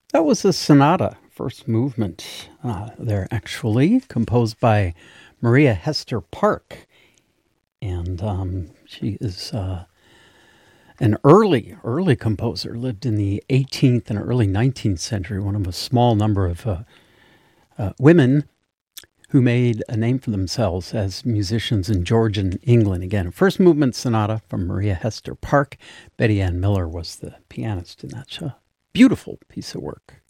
That was a sonata, first movement there, actually, composed by Maria Hester Park. And she is an early composer, lived in the 18th and early 19th century, one of a small number of women who made a name for themselves as musicians in Georgian England. Again, first movement sonata from Maria Hester Park. Betty Ann Miller was the pianist in that show. Beautiful piece of work.